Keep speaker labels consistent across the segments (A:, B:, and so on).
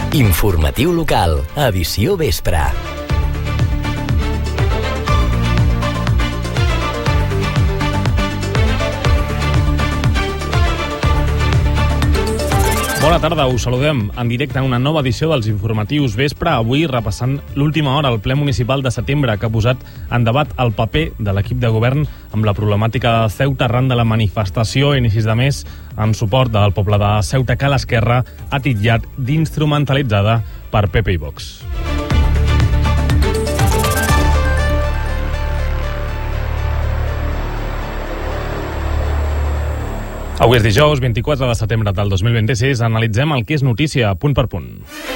A: Informatiu local, edició vespre.
B: Bona tarda, us saludem en directe en una nova edició dels informatius vespre, avui repassant l'última hora al ple municipal de setembre que ha posat en debat el paper de l'equip de govern amb la problemàtica de Ceuta arran de la manifestació a inicis de mes en suport del poble de Ceuta que l'esquerra ha titllat d'instrumentalitzada per PP i Vox. Avui és dijous, 24 de setembre del 2026. Analitzem el que és notícia, punt per punt.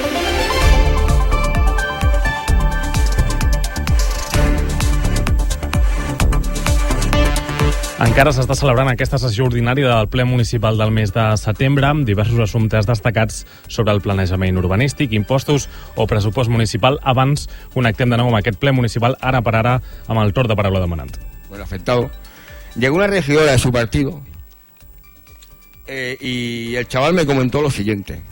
B: Encara s'està celebrant aquesta sessió ordinària del ple municipal del mes de setembre amb diversos assumptes destacats sobre el planejament urbanístic, impostos o pressupost municipal. Abans connectem de nou amb aquest ple municipal, ara per ara, amb el torn de paraula demanant.
C: Bueno, afectado. Llegó una regidora de su partido y el chaval me comentó lo siguiente.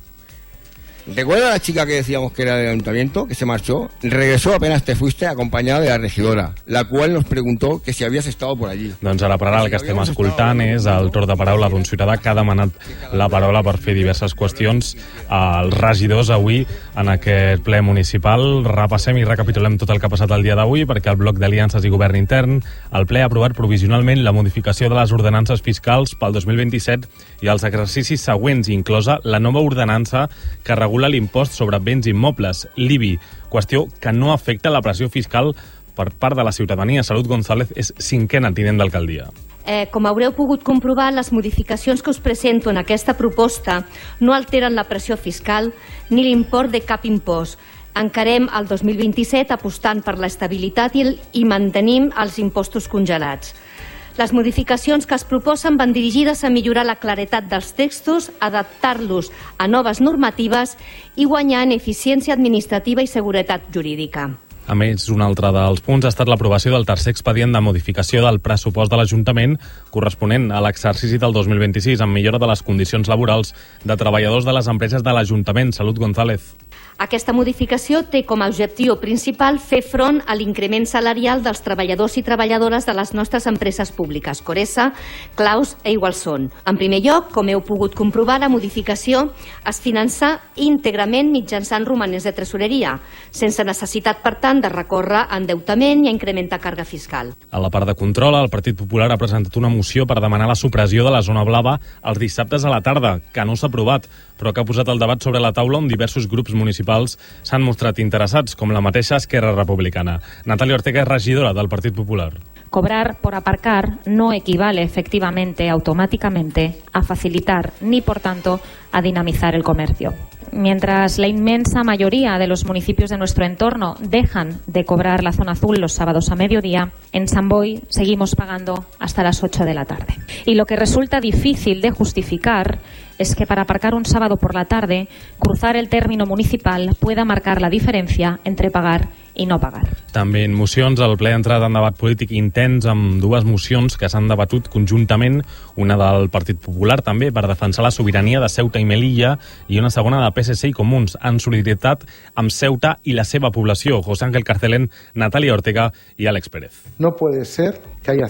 C: ¿Recuerda a la chica que decíamos que era del ayuntamiento, que se marchó? Regresó apenas te fuiste acompañada de la regidora, la cual nos preguntó que si habías estado por allí.
B: Doncs ara per ara el que estem escoltant és el torn de paraula d'un ciutadà que ha demanat la paraula per fer diverses qüestions als regidors avui en aquest ple municipal. Repassem i recapitulem tot el que ha passat el dia d'avui perquè el bloc d'aliances i govern intern, el ple ha aprovat provisionalment la modificació de les ordenances fiscals pel 2027 i els exercicis següents, inclosa la nova ordenança que regula l'impost sobre béns immobles, l'IBI, qüestió que no afecta la pressió fiscal per part de la ciutadania. Salut González és cinquena tinent d'alcaldia.
D: Com haureu pogut comprovar, les modificacions que us presento en aquesta proposta no alteren la pressió fiscal ni l'import de cap impost. Encarem el 2027 apostant per l'estabilitat i mantenim els impostos congelats. Les modificacions que es proposen van dirigides a millorar la claretat dels textos, adaptar-los a noves normatives i guanyar en eficiència administrativa i seguretat jurídica.
B: A més, un altre dels punts ha estat l'aprovació del tercer expedient de modificació del pressupost de l'Ajuntament corresponent a l'exercici del 2026 amb millora de les condicions laborals de treballadors de les empreses de l'Ajuntament. Salut González.
D: Aquesta modificació té com a objectiu principal fer front a l'increment salarial dels treballadors i treballadores de les nostres empreses públiques, Coresa, Claus i Igualson. En primer lloc, com heu pogut comprovar, la modificació es finança íntegrament mitjançant romanents de tresoreria, sense necessitat, per tant, de recórrer a endeutament i a incrementar càrrega fiscal.
B: A la part de control, el Partit Popular ha presentat una moció per demanar la supressió de la zona blava els dissabtes a la tarda, que no s'ha aprovat, però que ha posat el debat sobre la taula on diversos grups municipals s'han mostrat interessats, com la mateixa Esquerra Republicana. Natàlia Ortega és regidora del Partit Popular.
E: Cobrar por aparcar no equivale efectivamente, automáticamente, a facilitar ni, por tanto, a dinamizar el comercio. Mientras la inmensa mayoría de los municipios de nuestro entorno dejan de cobrar la zona azul los sábados a mediodía, en Sant Boi seguimos pagando hasta las 8 de la tarde. Y lo que resulta difícil de justificar es que para aparcar un sábado por la tarde, cruzar el término municipal pueda marcar la diferencia entre pagar i no pagar.
B: També en mocions, el ple ha entrat en debat polític intens amb dues mocions que s'han debatut conjuntament, una del Partit Popular també per defensar la sobirania de Ceuta i Melilla i una segona de PSC i Comuns en solidaritat amb Ceuta i la seva població. José Ángel Carcelén, Natàlia Ortega y Àlex Pérez.
F: No puede ser que haya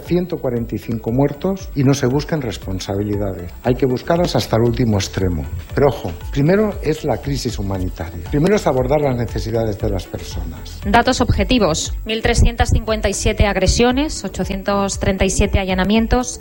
F: 145 muertos y no se busquen responsabilidades. Hay que buscarlas hasta el último extremo. Pero ojo, primero es la crisis humanitaria. Primero es abordar las necesidades de las personas.
E: Datos objetivos: 1.357 agresiones, 837 allanamientos,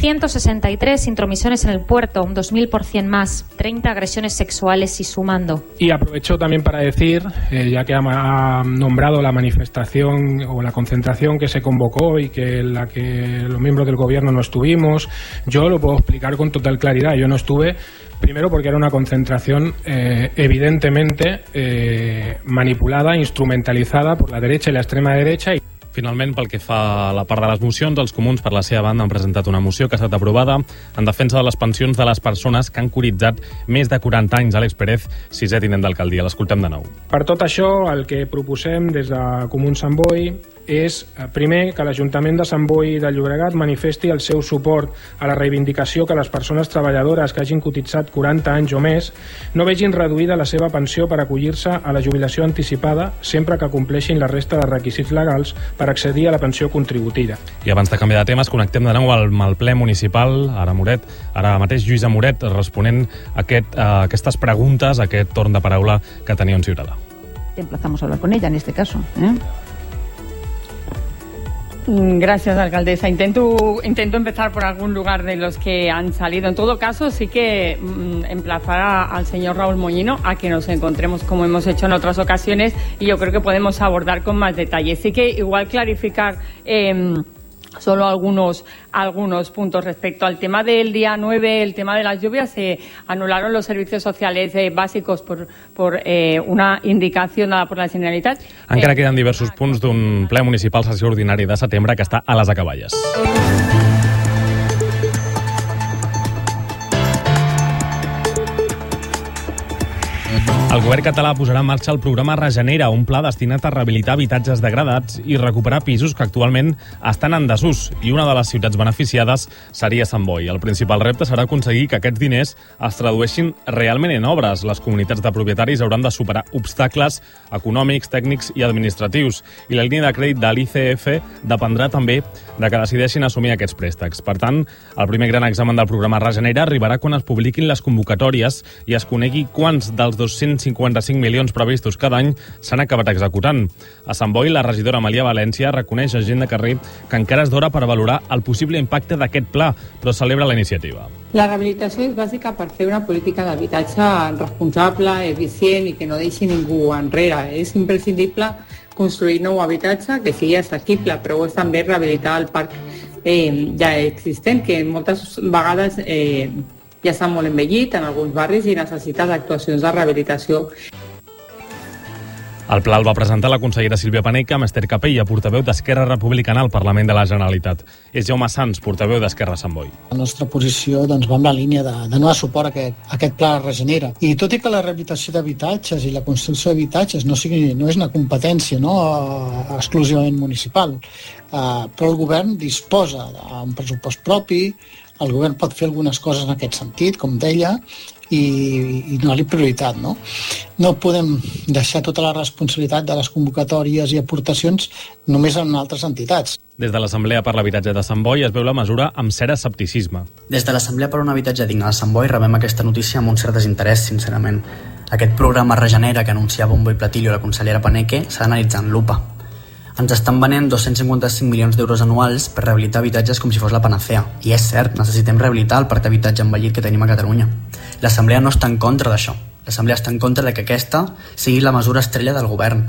E: 1.163 intromisiones en el puerto, un 2.000% más, 30 agresiones sexuales y sumando.
G: Y aprovecho también para decir, ya que ha nombrado la manifestación o la concentración que se convocó y que la que los miembros del gobierno no estuvimos, yo lo puedo explicar con total claridad. Yo no estuve, primero porque era una concentración evidentemente manipulada, instrumentalizada por la derecha y la extrema derecha.
B: Finalment, pel que fa a la part de les mocions, els comuns, per la seva banda, han presentat una moció que ha estat aprovada en defensa de les pensions de les persones que han cotitzat més de 40 anys. Àlex Pérez, sisè tinent d'alcaldia. L'escoltem de nou.
G: Per tot això, el que proposem des de Comuns Sant Boi és, primer, que l'Ajuntament de Sant Boi de Llobregat manifesti el seu suport a la reivindicació que les persones treballadores que hagin cotitzat 40 anys o més no vegin reduïda la seva pensió per acollir-se a la jubilació anticipada sempre que compleixin la resta de requisits legals per accedir a la pensió contributiva.
B: I abans de canviar de temes, connectem de nou amb el ple municipal, ara mateix Lluïsa Moret, responent a aquestes preguntes, a aquest torn de paraula que tenia un ciutadà.
H: Emplazamos a hablar con ella en este caso.
I: Gracias, alcaldesa. Intento empezar por algún lugar de los que han salido. En todo caso, sí que emplazar al señor Raúl Moñino a que nos encontremos como hemos hecho en otras ocasiones y yo creo que podemos abordar con más detalle. Sí que igual clarificar solo algunos puntos respecto al tema del día 9, el tema de las lluvias. Se anularon los servicios sociales bàsicos por una indicació dada por la Generalitat.
B: Encara queden diversos punts d'un ple municipal sessió ordinari de setembre que està a les acaballes. El govern català posarà en marxa el programa Regenera, un pla destinat a rehabilitar habitatges degradats i recuperar pisos que actualment estan en desús, i una de les ciutats beneficiades seria Sant Boi. El principal repte serà aconseguir que aquests diners es tradueixin realment en obres. Les comunitats de propietaris hauran de superar obstacles econòmics, tècnics i administratius, i la línia de crèdit de l'ICF dependrà també de que decideixin assumir aquests préstecs. Per tant, el primer gran examen del programa Regenera arribarà quan es publiquin les convocatòries i es conegui quants dels 255 milions previstos cada any s'han acabat executant. A Sant Boi, la regidora Amàlia València reconeix a gent de carrer que encara és d'hora per valorar el possible impacte d'aquest pla, però celebra la iniciativa.
J: La rehabilitació és bàsica per fer una política d'habitatge responsable, eficient i que no deixi ningú enrere. És imprescindible construir nou habitatge que sigui assequible, però és també rehabilitar el parc ja existent, que moltes vegades ja està molt envellit en alguns barris i necessita d'actuacions de rehabilitació.
B: El pla el va presentar la consellera Sílvia Paneque amb Esther Capella, portaveu d'Esquerra Republicana al Parlament de la Generalitat. És Jaume Sans, portaveu d'Esquerra Sant Boi.
K: La nostra posició va en la línia de donar suport a aquest pla Regenera. I tot i que la rehabilitació d'habitatges i la construcció d'habitatges no és una competència exclusivament municipal, però el govern disposa d'un pressupost propi, el govern pot fer algunes coses en aquest sentit, com deia, i donar-li prioritat. No podem deixar tota la responsabilitat de les convocatòries i aportacions només en altres entitats.
B: Des de l'Assemblea per l'Habitatge de Sant Boi es veu la mesura amb cert escepticisme.
L: Des de l'Assemblea per un habitatge digne de Sant Boi rebem aquesta notícia amb un cert desinterès, sincerament. Aquest programa Regenera que anunciava un boi platillo la consellera Paneque s'ha d'analitzar en lupa. Ens estan venent 255 milions d'euros anuals per rehabilitar habitatges com si fos la panacea. I és cert, necessitem rehabilitar el parc d'habitatge envellit que tenim a Catalunya. L'Assemblea no està en contra d'això. L'Assemblea està en contra de que aquesta sigui la mesura estrella del govern.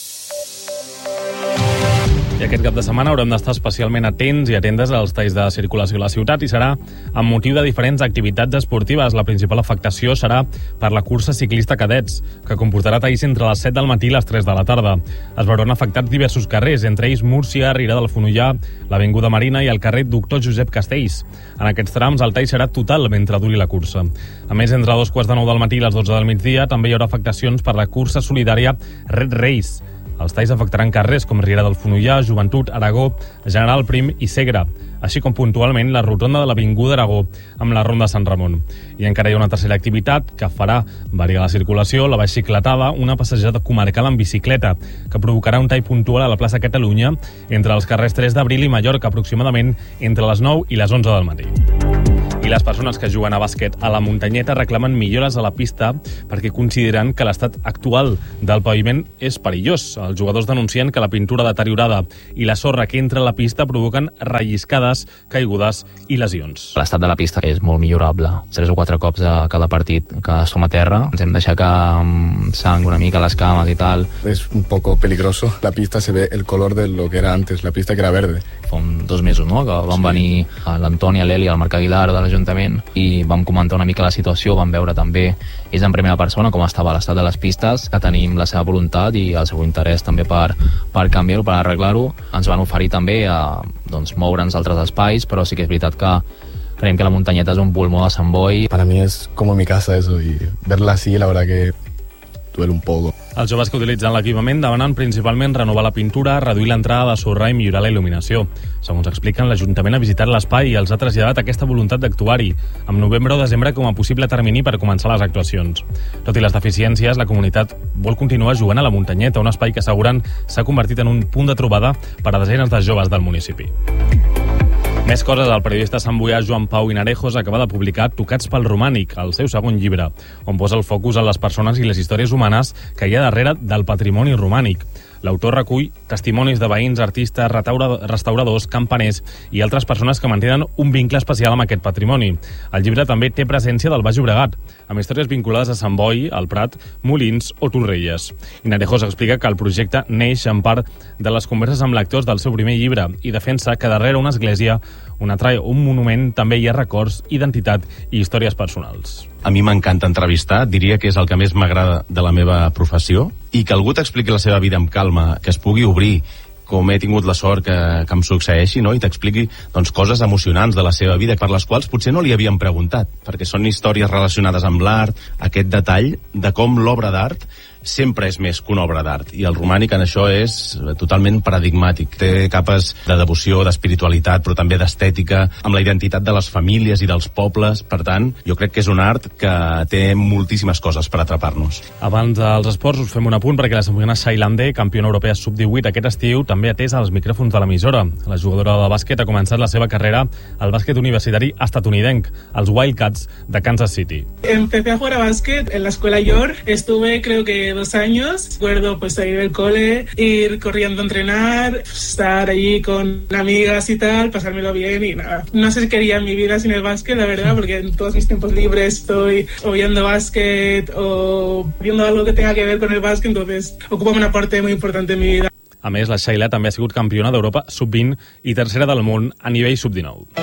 B: I aquest cap de setmana haurem d'estar especialment atents i atentes als talls de circulació a la ciutat i serà amb motiu de diferents activitats esportives. La principal afectació serà per la cursa ciclista cadets, que comportarà talls entre les 7 del matí i les 3 de la tarda. Es veuran afectats diversos carrers, entre ells Múrcia, Riera del Fonollar, l'Avinguda Marina i el carrer Doctor Josep Castells. En aquests trams el tall serà total mentre duri la cursa. A més, entre 2:45 del matí i les 12 del migdia també hi haurà afectacions per la cursa solidària Red Race. Els talls afectaran carrers com Riera del Fonollar, Joventut, Aragó, General Prim i Segre, així com puntualment la rotonda de l'Avinguda Aragó amb la Ronda Sant Ramon. I encara hi ha una tercera activitat que farà variar la circulació, la bicicletada, una passejada comarcal en bicicleta, que provocarà un tall puntual a la plaça Catalunya entre els carrers 3 d'Abril i Mallorca, aproximadament entre les 9 i les 11 del matí. I les persones que juguen a bàsquet a la muntanyeta reclamen millores a la pista perquè consideren que l'estat actual del paviment és perillós. Els jugadors denuncien que la pintura deteriorada i la sorra que entra a la pista provoquen relliscades, caigudes i lesions.
M: L'estat de la pista és molt millorable. 3 o 4 cops a cada partit que som a terra. Ens hem deixat caure sang una mica a les cames i tal.
N: Es un poco peligroso. La pista se ve el color de lo que era antes, la pista que era verde.
M: Fa 2 mesos, no?, que van venir l'Antoni, l'Eli, el Marc Aguilar de l'Ajuntament i vam comentar una mica la situació, vam veure també ells en primera persona com estava l'estat de les pistes, que tenim la seva voluntat i el seu interès també per canviar-ho, per arreglar-ho. Ens van oferir també moure'ns a altres espais, però sí que és veritat que creiem que la muntanyeta és un pulmó de Sant Boi.
N: Para mí es como mi casa eso, y verla así la verdad que duele un poco.
B: Els joves que utilitzen l'equipament demanen principalment renovar la pintura, reduir l'entrada de sorra i millorar la il·luminació. Segons expliquen, l'Ajuntament ha visitat l'espai i els ha traslladat aquesta voluntat d'actuar-hi, amb novembre o desembre com a possible termini per començar les actuacions. Tot i les deficiències, la comunitat vol continuar jugant a la muntanyeta, un espai que asseguren s'ha convertit en un punt de trobada per a desenes de joves del municipi. Més coses, el periodista santboià Joan Pau Hinarejos acaba de publicar Tocats pel Romànic, el seu segon llibre, on posa el focus en les persones i les històries humanes que hi ha darrere del patrimoni romànic. L'autor recull testimonis de veïns, artistes, restauradors, campaners i altres persones que mantenen un vincle especial amb aquest patrimoni. El llibre també té presència del Baix Llobregat, amb històries vinculades a Sant Boi, el Prat, Molins o Torrelles. Hinarejos explica que el projecte neix en part de les converses amb lectors del seu primer llibre i defensa que darrere una església, un monument, també hi ha records, identitat i històries personals.
O: A mi m'encanta entrevistar, diria que és el que més m'agrada de la meva professió, i que algú t'expliqui la seva vida amb calma, que es pugui obrir, com he tingut la sort que em succeeixi, no? I t'expliqui doncs, coses emocionants de la seva vida, per les quals potser no li havien preguntat, perquè són històries relacionades amb l'art, aquest detall de com l'obra d'art sempre és més que una obra d'art, i el romànic en això és totalment paradigmàtic. Té capes de devoció, d'espiritualitat, però també d'estètica, amb la identitat de les famílies i dels pobles. Per tant, jo crec que és un art que té moltíssimes coses per atrapar-nos.
B: Abans dels esports us fem un apunt perquè la santboiana Shailandé, campiona europea sub-18 aquest estiu, també ha atès als micròfons de l'emissora. La jugadora de bàsquet ha començat la seva carrera al bàsquet universitari estatunidenc, els Wildcats de Kansas City.
P: Empecé a jugar a básquet en la escuela York. Estuve creo que 2 años. Recuerdo pues salir del cole, ir corriendo a entrenar, estar allí con amigas y tal, pasármelo bien y nada. No sé si quería mi vida sin el básquet, la verdad, porque en todos mis tiempos libres estoy o viendo básquet o viendo algo que tenga que ver con el básquet, entonces ocupa una parte muy importante en mi vida.
B: A més, la Sheila també ha sigut campiona d'Europa sub-20 i tercera del món a nivell sub-19.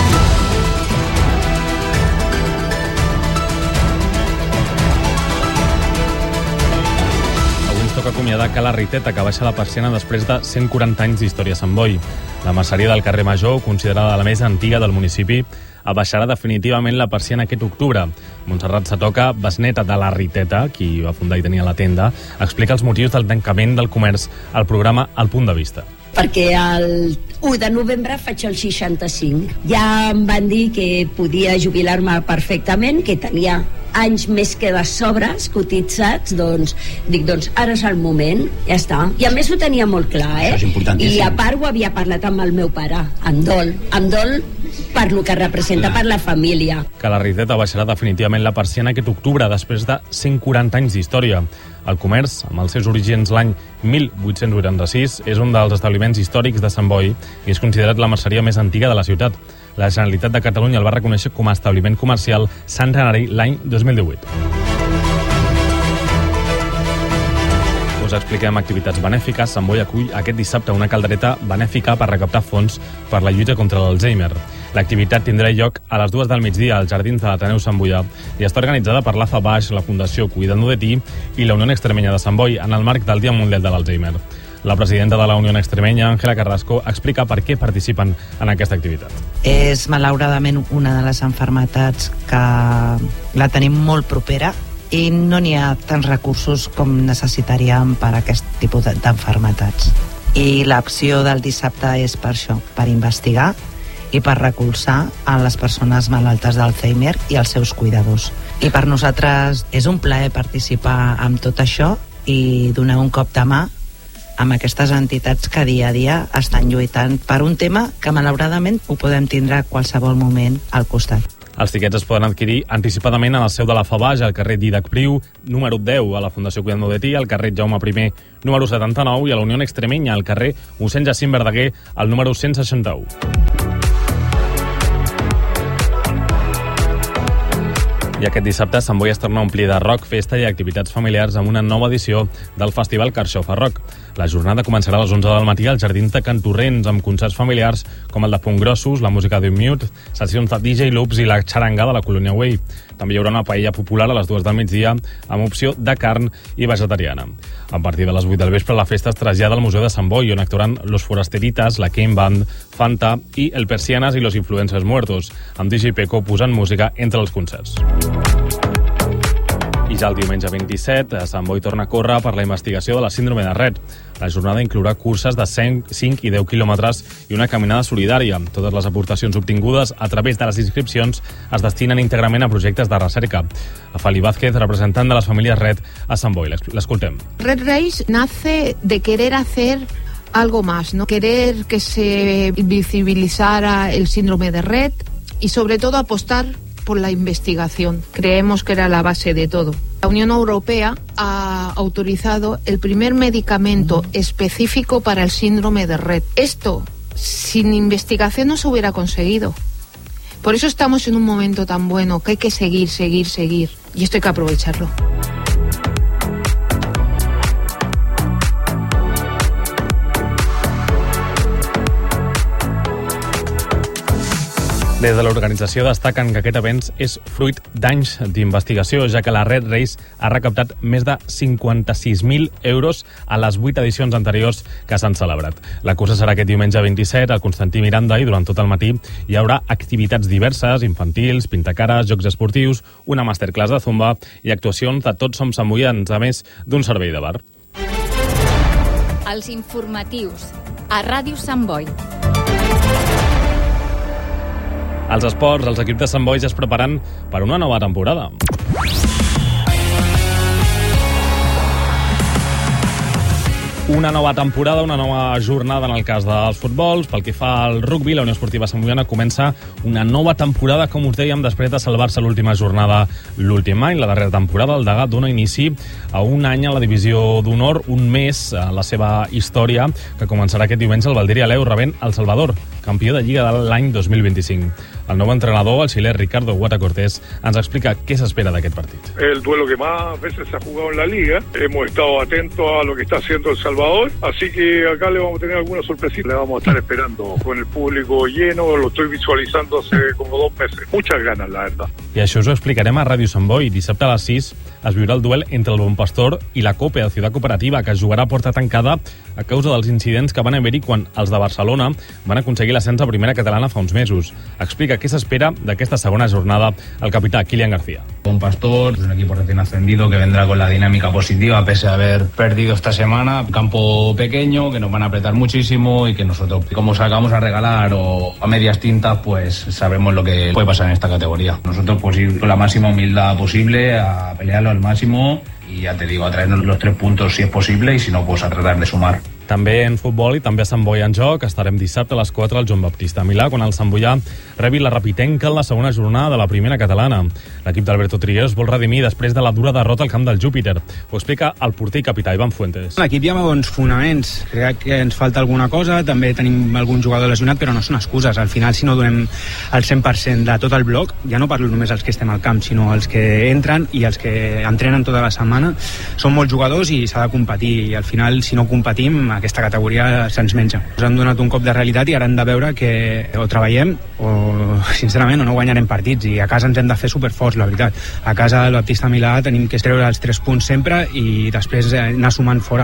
B: Toca acomiadar Cala Riteta, que baixa la persiana després de 140 anys d'història a Sant Boi. La masseria del carrer Major, considerada la més antiga del municipi, abaixarà definitivament la persiana aquest octubre. Montserrat Satoca, besneta de la Riteta, qui va fundar i tenia la tenda, explica els motius del tancament del comerç al programa El Punt de Vista.
Q: Perquè el 1 de novembre faig el 65. Ja em van dir que podia jubilar-me perfectament, que tenia anys més que de sobres cotitzats, doncs dic, doncs ara és el moment, ja està. I a més ho tenia molt clar,
O: Això és importantíssim.
Q: I a part ho havia parlat amb el meu pare, amb dol per lo que representa per la família.
B: Que la Riteta baixarà definitivament la persiana aquest octubre, després de 140 anys d'història. El comerç, amb els seus orígens l'any 1886, és un dels establiments històrics de Sant Boi i és considerat la merceria més antiga de la ciutat. La Generalitat de Catalunya el va reconèixer com a establiment comercial centenari l'any 2018. Us expliquem activitats benèfiques. Sant Boi acull aquest dissabte una caldereta benèfica per recaptar fons per la lluita contra l'Alzheimer. L'activitat tindrà lloc a les 2 del migdia als Jardins de l'Ateneu Sant Boià i està organitzada per l'AFA Baix, la Fundació Cuidando de Ti i la Unió Extremenya de Sant Boi en el marc del Dia Mundial de l'Alzheimer. La presidenta de la Unió Extremenya, Ángela Carrasco, explica per què participen en aquesta activitat.
R: És malauradament una de les malalties que la tenim molt propera i no n'hi ha tants recursos com necessitaríem per a aquest tipus d'enfermetats. I l'acció del dissabte és per això, per investigar i per recolzar a les persones malaltes d'Alzheimer i els seus cuidadors. I per nosaltres és un plaer participar en tot això i donar un cop de mà amb aquestes entitats que dia a dia estan lluitant per un tema que malauradament ho podem tindre a qualsevol moment al costat.
B: Els tiquets es poden adquirir anticipadament en el seu de la FABAix, al carrer Didac Priu, número 10, a la Fundació Cuidando de Ti, al carrer Jaume I, número 79, i a la Unió Extremenya, al carrer Mossèn Jacint Verdaguer, al número 161. I aquest dissabte Sant Boi es torna a omplir de rock, festa i activitats familiars amb una nova edició del Festival Carxofa Rock. La jornada començarà a les 11 del matí als Jardins de Can Torrents amb concerts familiars com el de Punt Grossos, la música d'Unmute, sessions de DJ Loops i la xaranga de la Colònia Way. També hi haurà una paella popular a les 2 del migdia amb opció de carn i vegetariana. A partir de les 8 del vespre la festa es trasllada al Museu de Sant Boi, on actuaran Los Forasteritas, la Cane Band, Fanta i El Persianas i Los Influencers Muertos, amb DJ Peco posant música entre els concerts. I ja el diumenge 27, Sant Boi torna a córrer per la investigació de la síndrome de Rett. La jornada inclourà curses de 5 i 10 quilòmetres i una caminada solidària. Totes les aportacions obtingudes a través de les inscripcions es destinen íntegrament a projectes de recerca. Fali Vázquez, representant de les famílies Rett a Sant Boi. L'escoltem.
S: Red Race nace de querer hacer algo más, ¿no? Querer que se visibilizara el síndrome de Rett y sobre todo apostar por la investigación. Creemos que era la base de todo. La Unión Europea ha autorizado el primer medicamento específico para el síndrome de Rett. Esto, sin investigación, no se hubiera conseguido. Por eso estamos en un momento tan bueno que hay que seguir. Y esto hay que aprovecharlo.
B: Des de l'organització destaquen que aquest avenç és fruit d'anys d'investigació, ja que la Red Race ha recaptat més de 56.000 euros a les 8 edicions anteriors que s'han celebrat. La cursa serà aquest diumenge 27 al Constantí Miranda i durant tot el matí hi haurà activitats diverses, infantils, pintacares, jocs esportius, una masterclass de zumba i actuacions de Tots som santboians, a més d'un servei de bar.
T: Els informatius a Ràdio Sant Boi.
B: Als esports, els equips de Sant Boi ja es preparen per una nova temporada. Una nova temporada, una nova jornada en el cas dels futbols. Pel que fa al rugby, la Unió Esportiva Santboiana comença una nova temporada, com us dèiem, després de salvar-se l'última jornada l'últim any. La darrera temporada, el Degà dona inici a un any a la divisió d'honor, un mes a la seva història, que començarà aquest diumenge al Valdir i Aleu, rebent el Salvador, campió de Lliga de l'any 2025. El nou entrenador, el xilè Ricardo Guata Cortés, ens explica què s'espera d'aquest partit.
U: El duelo que más veces se ha jugado en la liga. Hemos estado atentos a lo que está haciendo El Salvador, así que acá le vamos a tener alguna sorpresita. Le vamos a estar esperando con el público lleno, lo estoy visualizando hace como 2 meses. Muchas ganas, la verdad.
B: I això us ho explicarem a Ràdio Sant Boi. Dissabte a les 6 es viurà el duel entre el Bon Pastor i la Cope, de Ciutat Cooperativa, que es jugarà a porta tancada a causa dels incidents que van haver-hi quan els de Barcelona van aconseguir l'ascens a primera catalana fa uns mesos. Explica què s'espera d'aquesta segona jornada el capità Kilian García.
V: Bon Pastor es un equipo recién ascendido que vendrá con la dinámica positiva pese a haber perdido esta semana. Campo pequeño, que nos van a apretar muchísimo y que nosotros, como sacamos a regalar o a medias tintas, pues sabemos lo que puede pasar en esta categoría. Nosotros pues ir con la máxima humildad posible a pelearlo al máximo y ya te digo, a traernos los 3 puntos si es posible y si no, pues a tratar de sumar.
B: També en futbol i també a Sant Boi en joc estarem dissabte a les 4 al Joan Baptista Milà, quan el Sant Boià rebi la Rapitenca en la segona jornada de la primera catalana. L'equip d'Alberto Trigueros vol redimir després de la dura derrota al camp del Júpiter. Ho explica el porter i capità Ivan Fuentes.
W: L'equip hi ha bons fonaments. Crec que ens falta alguna cosa, també tenim algun jugador lesionat, però no són excuses. Al final, si no donem el 100% de tot el bloc, ja no parlo només els que estem al camp, sinó els que entren i els que entrenen tota la setmana, són molts jugadors i s'ha de competir. I al final, si no competim, aquesta categoria se'ns menja. Ens han donat un cop de realitat i ara hem de veure que o treballem o, sincerament, o no guanyarem partits, i a casa ens hem de fer superforts, la veritat. A casa del Baptista Milà tenim que treure els 3 punts sempre i després anar sumant fora.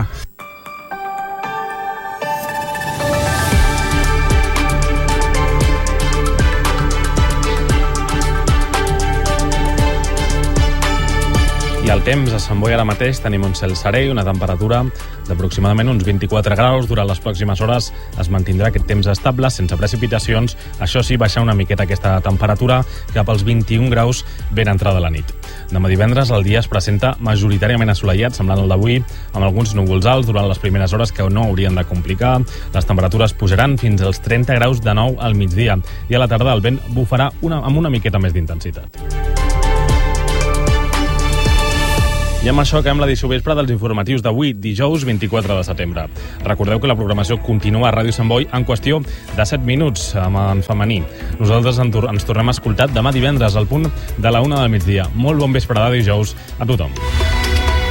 B: I el temps a Sant Boi ara mateix tenim un cel serè i una temperatura d'aproximadament uns 24 graus. Durant les pròximes hores es mantindrà aquest temps estable, sense precipitacions. Això sí, baixar una miqueta aquesta temperatura cap als 21 graus ben entrada la nit. Demà divendres el dia es presenta majoritàriament assolellat, semblant al d'avui, amb alguns núvols alts durant les primeres hores que no haurien de complicar. Les temperatures pujaran fins als 30 graus de nou al migdia i a la tarda el vent bufarà amb una miqueta més d'intensitat. I amb això acabem l'edició vespre dels informatius d'avui, dijous 24 de setembre. Recordeu que la programació continua a Ràdio Sant Boi en qüestió de 7 minuts en femení. Nosaltres ens tornem a escoltar demà divendres al punt de la 1 del migdia. Molt bon vespre de dijous a tothom.